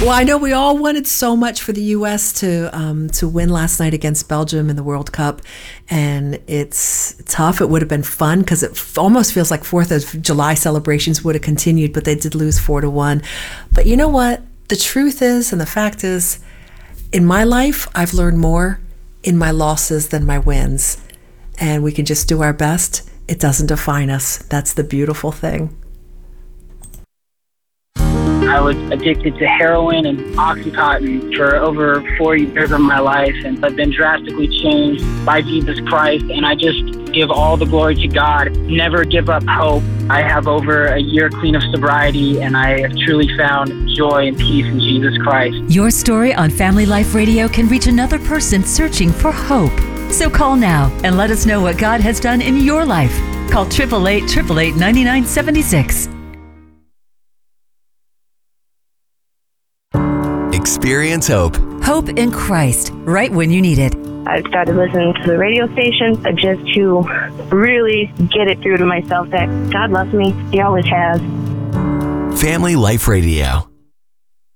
Well, I know we all wanted so much for the U.S. to win last night against Belgium in the World Cup, and it's tough. It would have been fun because it almost feels like 4th of July celebrations would have continued, but they did lose 4-1. But you know what? The truth is, and the fact is, in my life, I've learned more in my losses than my wins, and we can just do our best. It doesn't define us. That's the beautiful thing. I was addicted to heroin and Oxycontin for over 4 years of my life, and I've been drastically changed by Jesus Christ, and I just give all the glory to God. Never give up hope. I have over a year clean of sobriety, and I have truly found joy and peace in Jesus Christ. Your story on Family Life Radio can reach another person searching for hope. So call now and let us know what God has done in your life. Call 888-888-9976. Experience hope. Hope in Christ, right when you need it. I started listening to the radio station just to really get it through to myself that God loves me. He always has. Family Life Radio.